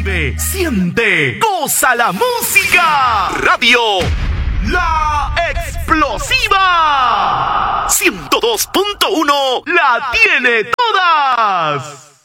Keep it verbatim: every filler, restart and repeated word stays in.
Vive, siente, goza la música. Radio La Explosiva ciento dos punto uno la tiene todas.